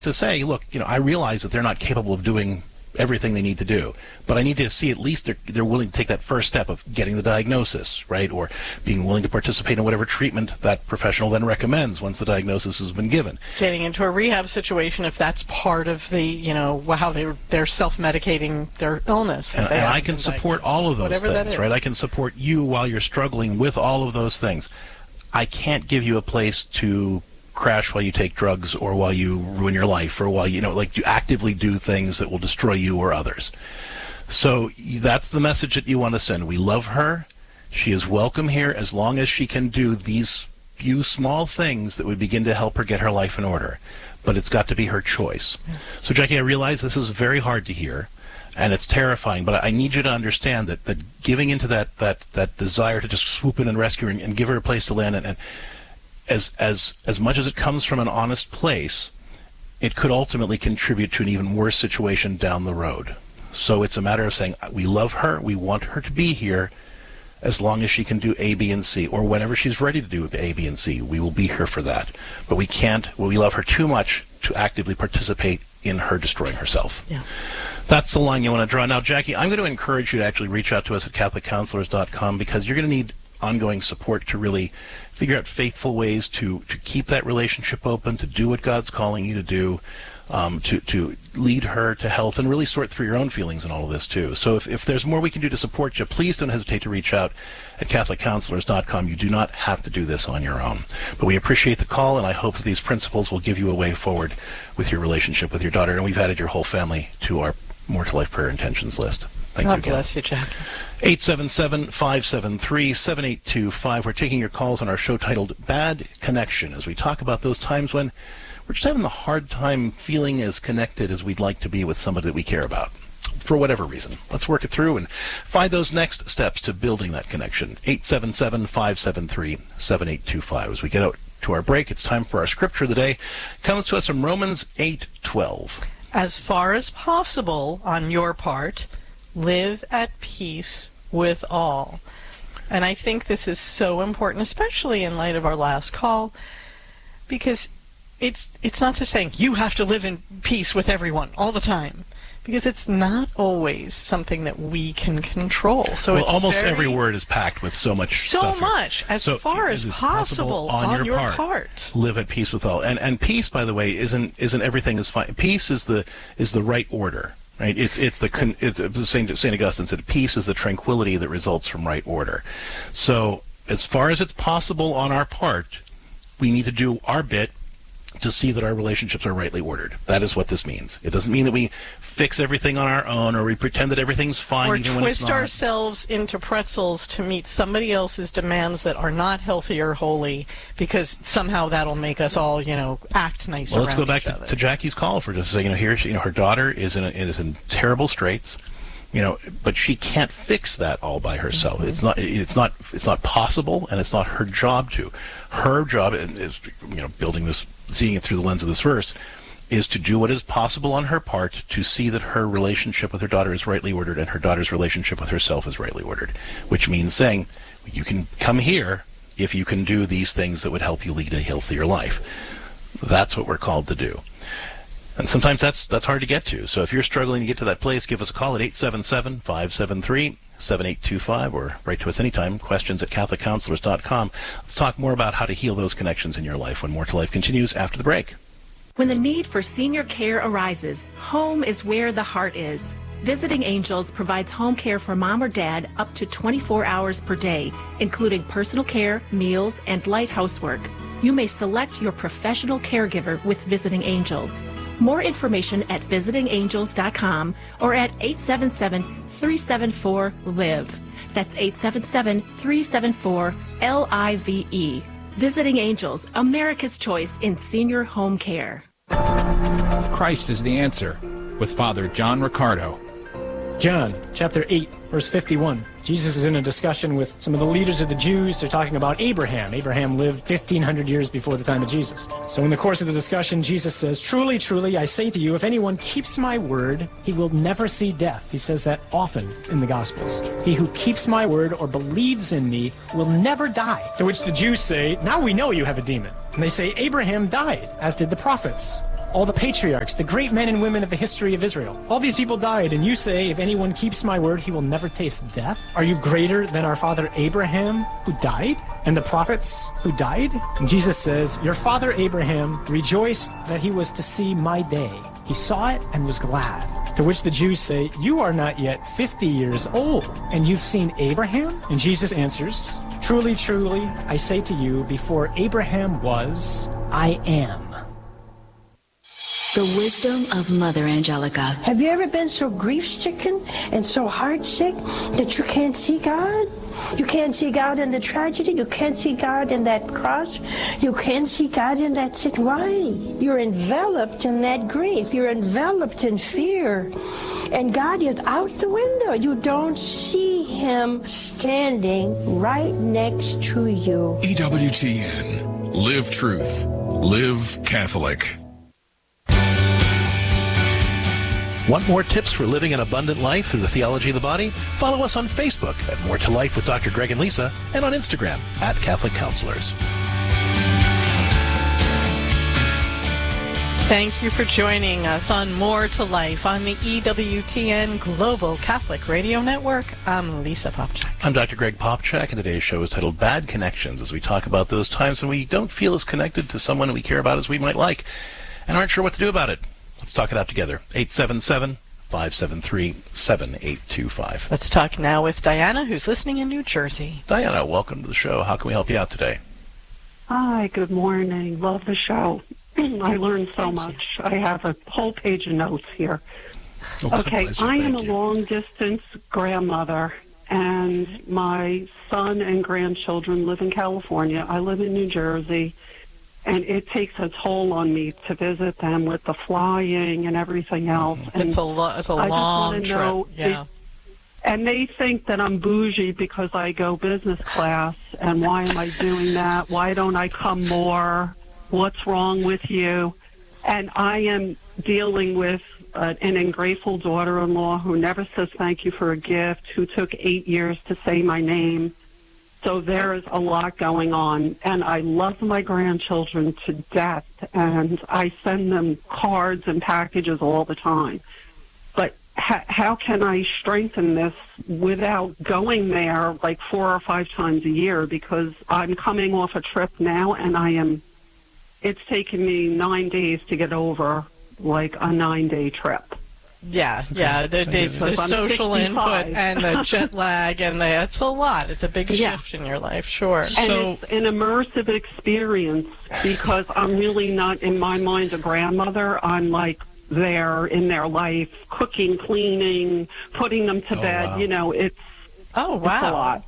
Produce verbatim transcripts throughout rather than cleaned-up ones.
to say, look, you know, I realize that they're not capable of doing everything they need to do, but I need to see at least they're, they're willing to take that first step of getting the diagnosis, right, or being willing to participate in whatever treatment that professional then recommends once the diagnosis has been given. Getting into a rehab situation if that's part of the, you know, how they're, they're self-medicating their illness. And, and I can support all of those things, right? I can support you while you're struggling with all of those things. I can't give you a place to crash while you take drugs or while you ruin your life or while, you know, like you actively do things that will destroy you or others. So that's the message that you want to send. We love her. She is welcome here as long as she can do these few small things that would begin to help her get her life in order. But it's got to be her choice. Yeah. So, Jackie, I realize this is very hard to hear, and it's terrifying, but I need you to understand that, that giving into that, that, that desire to just swoop in and rescue her and, and give her a place to land, and, and as, as, as much as it comes from an honest place, it could ultimately contribute to an even worse situation down the road. So it's a matter of saying, we love her, we want her to be here, as long as she can do A, B, and C, or whenever she's ready to do A, B, and C, we will be here for that. But we can't, well, we love her too much to actively participate in her destroying herself. Yeah. That's the line you want to draw. Now, Jackie, I'm going to encourage you to actually reach out to us at Catholic Counselors dot com, because you're going to need ongoing support to really figure out faithful ways to, to keep that relationship open, to do what God's calling you to do, um, to, to lead her to health, and really sort through your own feelings in all of this, too. So if, if there's more we can do to support you, please don't hesitate to reach out at Catholic Counselors dot com. You do not have to do this on your own. But we appreciate the call, and I hope that these principles will give you a way forward with your relationship with your daughter. And we've added your whole family to our More to Life prayer intentions list. Thank God you again. bless you, Jack. eight seven seven, five seven three, seven eight two five. We're taking your calls on our show titled Bad Connection, as we talk about those times when we're just having a hard time feeling as connected as we'd like to be with somebody that we care about, for whatever reason. Let's work it through and find those next steps to building that connection. eight seven seven, five seven three, seven eight two five. As we get out to our break, it's time for our scripture of the day. It comes to us from Romans eight twelve. As far as possible on your part, live at peace with all. And I think this is so important, especially in light of our last call, because it's it's not just saying you have to live in peace with everyone all the time, because it's not always something that we can control. So well, it's almost very, every word is packed with so much so stuff. So much, as so far as possible, possible on, on your, your part, part. Live at peace with all. And and peace, by the way, isn't isn't everything is fine. Peace is the is the right order. Right? It's it's the con, it's Saint Saint Augustine said peace is the tranquility that results from right order. So as far as it's possible on our part, we need to do our bit to see that our relationships are rightly ordered. That is what this means. It doesn't mean that we fix everything on our own, or we pretend that everything's fine or even when it's not. Or twist ourselves into pretzels to meet somebody else's demands that are not healthy or holy, because somehow that'll make us all, you know, act nice well, around let's go back to, to Jackie's call for just a second. You know, here, she, you know, her daughter is in a, is in terrible straits. You know, but she can't fix that all by herself. Mm-hmm. It's not. It's not. It's not possible, and it's not her job to. Her job is, you know, building this, seeing it through the lens of this verse, is to do what is possible on her part to see that her relationship with her daughter is rightly ordered, and her daughter's relationship with herself is rightly ordered. Which means saying, you can come here if you can do these things that would help you lead a healthier life. That's what we're called to do. And sometimes that's that's hard to get to. So if you're struggling to get to that place, give us a call at eight seven seven, five seven three, seven eight two five, or write to us anytime, questions at Catholic Counselors dot com. Let's talk more about how to heal those connections in your life when More to Life continues after the break. When the need for senior care arises, home is where the heart is. Visiting Angels provides home care for mom or dad up to twenty-four hours per day, including personal care, meals, and light housework. You may select your professional caregiver with Visiting Angels. More information at visiting angels dot com or at eight seven seven, three seven four, L I V E. That's eight seven seven, three seven four, L I V E. Visiting Angels, America's choice in senior home care. Christ is the answer, with Father John Riccardo. John, chapter eight, verse fifty-one. Jesus is in a discussion with some of the leaders of the Jews. They're talking about Abraham. Abraham lived fifteen hundred years before the time of Jesus. So in the course of the discussion, Jesus says, "Truly, truly, I say to you, if anyone keeps my word, he will never see death." He says that often in the Gospels. "He who keeps my word or believes in me will never die." To which the Jews say, "Now we know you have a demon." And they say, "Abraham died, as did the prophets. all the patriarchs, the great men and women of the history of Israel. All these people died, and you say, if anyone keeps my word, he will never taste death? Are you greater than our father Abraham, who died, and the prophets who died? And Jesus says, your father Abraham rejoiced that he was to see my day. He saw it and was glad. To which the Jews say, you are not yet fifty years old, and you've seen Abraham? And Jesus answers, truly, truly, I say to you, before Abraham was, I am. The wisdom of Mother Angelica. Have you ever been so grief-stricken and so heart-sick that you can't see God? You can't see God in the tragedy. You can't see God in that cross. You can't see God in that situation. Why? You're enveloped in that grief. You're enveloped in fear. And God is out the window. You don't see Him standing right next to you. E W T N. Live truth. Live Catholic. Want more tips for living an abundant life through the theology of the body? Follow us on Facebook at More to Life with Doctor Greg and Lisa, and on Instagram at Catholic Counselors. Thank you for joining us on More to Life on the E W T N Global Catholic Radio Network. I'm Lisa Popchak. I'm Doctor Greg Popchak, and today's show is titled Bad Connections, as we talk about those times when we don't feel as connected to someone we care about as we might like and aren't sure what to do about it. Let's talk it out together. eight seven seven, five seven three, seven eight two five. Let's talk now with Diana, who's listening in New Jersey. Diana, welcome to the show. How can we help you out today? Hi, good morning. Love the show. I learned so Thank much. you. I have a whole page of notes here. Oh, okay, pleasure. I am Thank a you. long-distance grandmother, and my son and grandchildren live in California. I live in New Jersey. And it takes a toll on me to visit them with the flying and everything else. And It's a, lo- it's a I long just trip. know Yeah. It, and they think that I'm bougie because I go business class. And why am I doing that? Why don't I come more? What's wrong with you? And I am dealing with uh, an ungrateful daughter-in-law who never says thank you for a gift, who took eight years to say my name. So there is a lot going on, and I love my grandchildren to death, and I send them cards and packages all the time. But ha- how can I strengthen this without going there like four or five times a year? Because I'm coming off a trip now, and I am. It's taken me nine days to get over like a nine-day trip. Yeah, yeah. There, there's the social input and the jet lag, and the, it's a lot. It's a big Yeah. shift in your life, sure. And So- it's an immersive experience because I'm really not, in my mind, a grandmother. I'm like there in their life, cooking, cleaning, putting them to Oh, bed. wow. You know, it's, Oh, it's wow. a lot.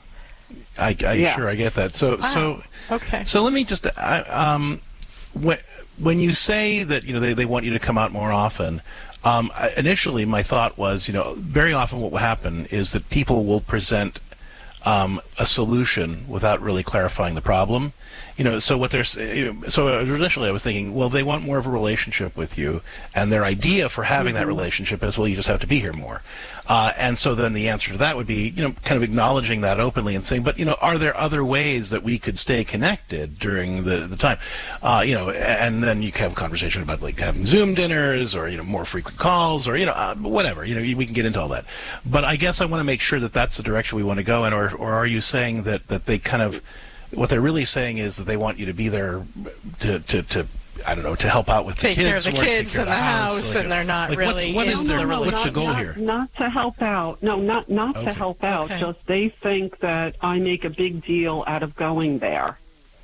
I, I Yeah. sure I get that. So Wow. so Okay. so let me just I, um when when you say that you know they, they want you to come out more often, um, I, initially my thought was you know very often what will happen is that people will present um, a solution without really clarifying the problem. You know, so what they're so initially I was thinking, well, they want more of a relationship with you, and their idea for having Mm-hmm. that relationship is, well, you just have to be here more. Uh, and so then the answer to that would be, you know, kind of acknowledging that openly and saying, but you know, are there other ways that we could stay connected during the the time? Uh, you know, and then you can have a conversation about like having Zoom dinners or you know more frequent calls or you know uh, whatever. You know, we can get into all that. But I guess I want to make sure that that's the direction we want to go in, or or are you saying that that they kind of what they're really saying is that they want you to be there to, to, to I don't know, to help out with the Take kids. care of the or take kids care in of the house, like, and they're not like, really What's, what in is their, the what's the relationship. goal not, here? Not to help out. No, not not Okay. to help out. Okay. Just they think that I make a big deal out of going there.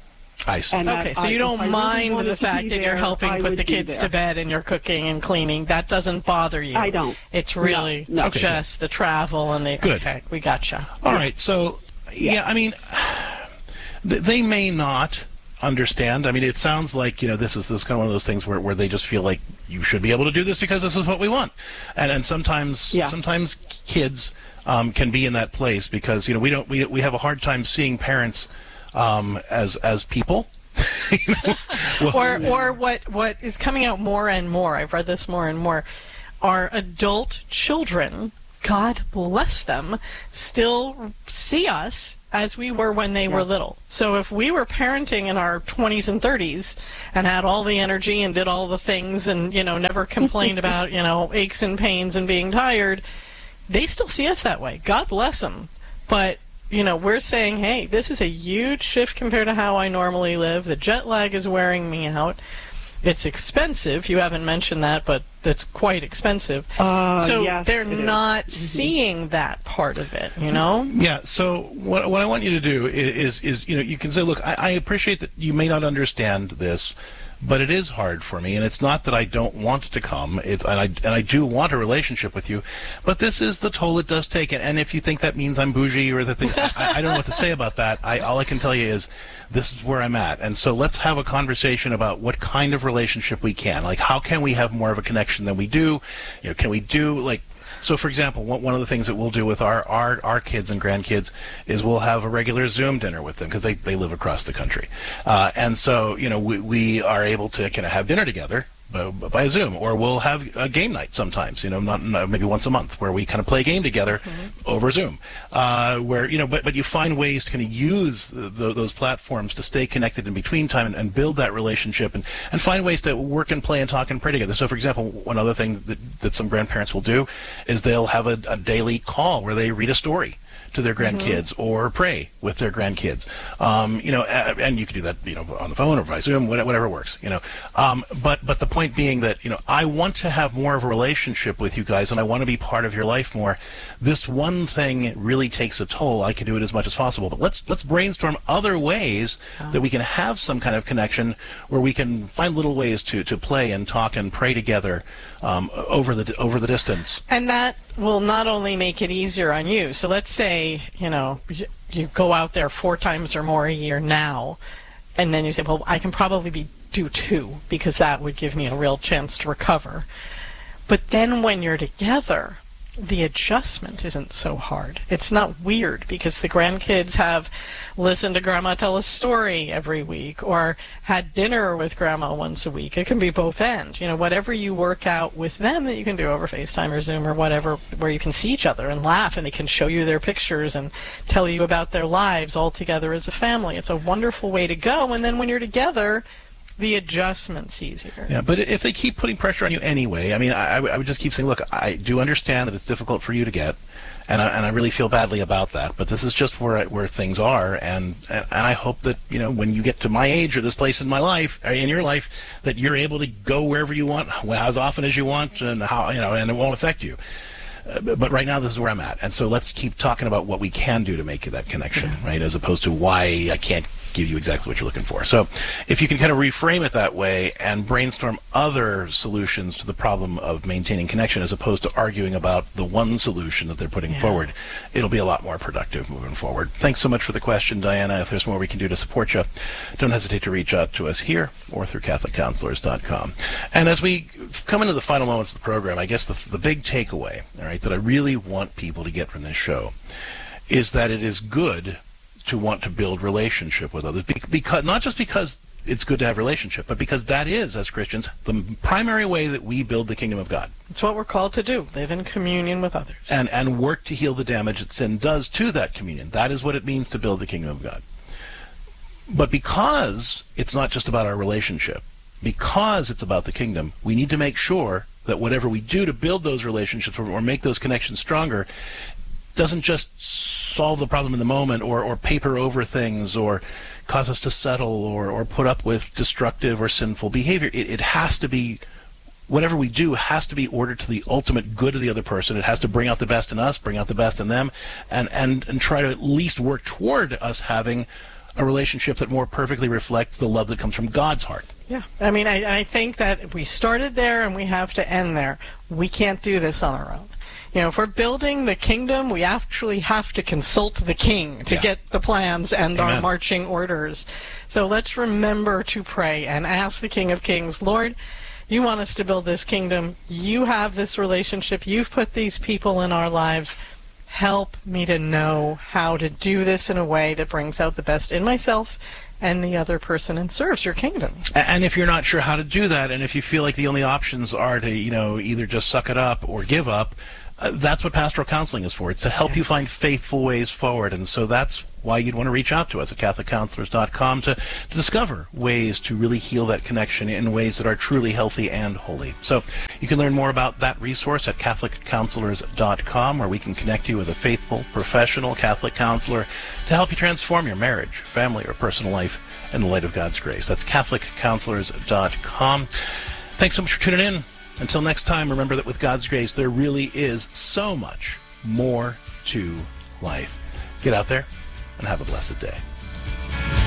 I see. And Okay, that so I- you if I don't really mind wanted the to fact be that you're there, helping I put would the be kids there. to bed and you're cooking and cleaning. That doesn't bother you. I don't. It's No, really no. Okay, just the travel and the. Good. Okay, we gotcha. All right, so yeah, I mean, th- they may not understand. I mean, it sounds like you know this is this kind of one of those things where, where they just feel like you should be able to do this because this is what we want, and and sometimes Yeah. sometimes kids um, can be in that place because you know we don't we we have a hard time seeing parents um, as as people. You know? Well, Or or what what is coming out more and more. I've read this more and more. Are adult children God bless them, still see us as we were when they yeah. were little. So if we were parenting in our twenties and thirties and had all the energy and did all the things and, you know, never complained about, you know, aches and pains and being tired, they still see us that way. God bless them. But, you know, we're saying, hey, this is a huge shift compared to how I normally live. The jet lag is wearing me out. It's expensive. You haven't mentioned that, but it's quite expensive. Uh, so yes, they're not mm-hmm. seeing that part of it, you know? Yeah, so what, what I want you to do is, is, is, you know, you can say, look, I, I appreciate that you may not understand this, but it is hard for me, and it's not that I don't want to come, it's, and, I, and I do want a relationship with you, but this is the toll it does take, and if you think that means I'm bougie or that thing, I, I don't know what to say about that. I, all I can tell you is this is where I'm at, and so let's have a conversation about what kind of relationship we can. Like, how can we have more of a connection than we do? You know, can we do, like, so, for example, one of the things that we'll do with our, our, our kids and grandkids is we'll have a regular Zoom dinner with them because they, they live across the country. Uh, and so, you know, we, we are able to kind of have dinner together by Zoom, or we'll have a game night sometimes, you know, not, not maybe once a month, where we kind of play a game together mm-hmm. over Zoom, uh, where, you know, but, but you find ways to kind of use the, the, those platforms to stay connected in between time and, and build that relationship, and, and find ways to work and play and talk and pray together. So, for example, one other thing that, that some grandparents will do is they'll have a, a daily call where they read a story to their grandkids mm-hmm. or pray with their grandkids. Um, you know, and you can do that, you know, on the phone or by Zoom, whatever works, you know. Um, but, but the point being that, you know, I want to have more of a relationship with you guys, and I want to be part of your life more. This one thing really takes a toll. I can do it as much as possible. But let's let's brainstorm other ways oh. that we can have some kind of connection where we can find little ways to, to play and talk and pray together um, over the over the distance. And that will not only make it easier on you. So let's say, you know, you go out there four times or more a year now, and then you say, well, I can probably be do two because that would give me a real chance to recover. But then when you're together, the adjustment isn't so hard. It's not weird because the grandkids have listened to Grandma tell a story every week or had dinner with Grandma once a week. It can be both ends. You know, whatever you work out with them that you can do over FaceTime or Zoom or whatever, where you can see each other and laugh and they can show you their pictures and tell you about their lives all together as a family. It's a wonderful way to go. And then when you're together, the adjustment's easier. Yeah, but if they keep putting pressure on you anyway, I mean, I, I would just keep saying, look, I do understand that it's difficult for you to get, and I, and I really feel badly about that, but this is just where I, where things are, and, and and I hope that, you know, when you get to my age or this place in my life, in your life, that you're able to go wherever you want, as often as you want, and how, you know, and it won't affect you. Uh, but right now, this is where I'm at, and so let's keep talking about what we can do to make that connection, right, as opposed to why I can't give you exactly what you're looking for. So if you can kind of reframe it that way and brainstorm other solutions to the problem of maintaining connection as opposed to arguing about the one solution that they're putting yeah. forward, it'll be a lot more productive moving forward. Thanks so much for the question, Diana. If there's more we can do to support you, don't hesitate to reach out to us here or through Catholic Counselors dot com. And as we come into the final moments of the program, I guess the, the big takeaway, all right, that I really want people to get from this show is that it is good to want to build relationship with others, because not just because it's good to have relationship, but because that is, as Christians, the primary way that we build the kingdom of God. It's what we're called to do, live in communion with others. And and work to heal the damage that sin does to that communion. That is what it means to build the kingdom of God. But because it's not just about our relationship, because it's about the kingdom, we need to make sure that whatever we do to build those relationships or make those connections stronger doesn't just solve the problem in the moment or, or paper over things or cause us to settle or, or put up with destructive or sinful behavior. It, it has to be, whatever we do has to be ordered to the ultimate good of the other person. It has to bring out the best in us, bring out the best in them, and, and, and try to at least work toward us having a relationship that more perfectly reflects the love that comes from God's heart. Yeah, I mean, I, I think that if we started there and we have to end there, we can't do this on our own. You know, if we're building the kingdom, we actually have to consult the king to yeah. get the plans and Amen. Our marching orders. So let's remember to pray and ask the King of Kings, Lord, you want us to build this kingdom. You have this relationship. You've put these people in our lives. Help me to know how to do this in a way that brings out the best in myself and the other person and serves your kingdom. And if you're not sure how to do that, and if you feel like the only options are to, you know, either just suck it up or give up, Uh, that's what pastoral counseling is for. It's to help yes. you find faithful ways forward. And so that's why you'd want to reach out to us at Catholic Counselors dot com to, to discover ways to really heal that connection in ways that are truly healthy and holy. So you can learn more about that resource at Catholic Counselors dot com, where we can connect you with a faithful, professional Catholic counselor to help you transform your marriage, family, or personal life in the light of God's grace. That's Catholic Counselors dot com. Thanks so much for tuning in. Until next time, remember that with God's grace, there really is so much more to life. Get out there and have a blessed day.